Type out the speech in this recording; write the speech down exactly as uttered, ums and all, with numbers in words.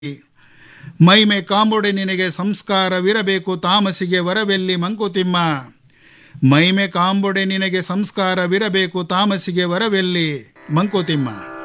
ಮೈಮೆ ಕಾಂಬೊಡೆ ನಿನಗೆ ಸಂಸ್ಕಾರವಿರಬೇಕು ತಾಮಸಿಗೆ ವರವೆಲ್ಲಿ ಮಂಕುತಿಮ್ಮ. ಮೈಮೆ ಕಾಂಬೊಡೆ ನಿನಗೆ ಸಂಸ್ಕಾರವಿರಬೇಕು ತಾಮಸಿಗೆ ವರವೆಲ್ಲಿ ಮಂಕುತಿಮ್ಮ.